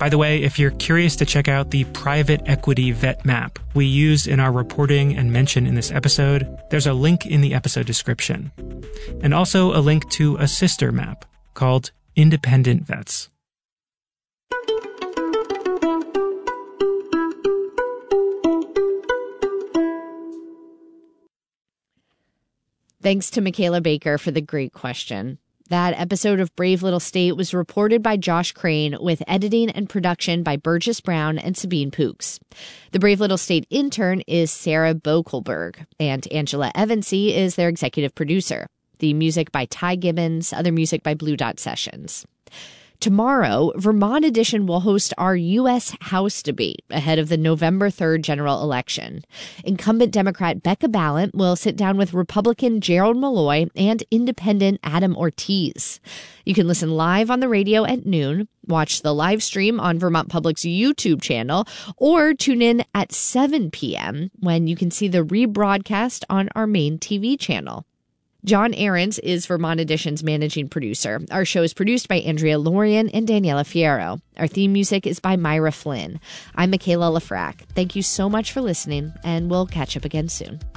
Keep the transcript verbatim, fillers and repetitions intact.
By the way, if you're curious to check out the private equity vet map we used in our reporting and mentioned in this episode, there's a link in the episode description. And also a link to a sister map called Independent Vets. Thanks to Michaela Baker for the great question. That episode of Brave Little State was reported by Josh Crane with editing and production by Burgess Brown and Sabine Pooks. The Brave Little State intern is Sarah Bokelberg, and Angela Evansy is their executive producer. The music by Ty Gibbons, other music by Blue Dot Sessions. Tomorrow, Vermont Edition will host our U S House debate ahead of the November third general election. Incumbent Democrat Becca Balint will sit down with Republican Gerald Malloy and Independent Adam Ortiz. You can listen live on the radio at noon, watch the live stream on Vermont Public's YouTube channel, or tune in at seven p.m. when you can see the rebroadcast on our main T V channel. John Ahrens is Vermont Edition's managing producer. Our show is produced by Andrea Lorian and Daniela Fierro. Our theme music is by Myra Flynn. I'm Michaela Lafrac. Thank you so much for listening, and we'll catch up again soon.